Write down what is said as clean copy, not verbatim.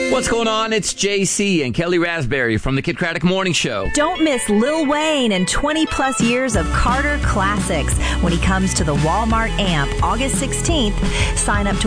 What's going on? It's JC and Kelly Raspberry from the Kid Craddock Morning Show. Don't miss Lil Wayne and 20-plus years of Carter classics when he comes to the Walmart Amp August 16th. Sign up to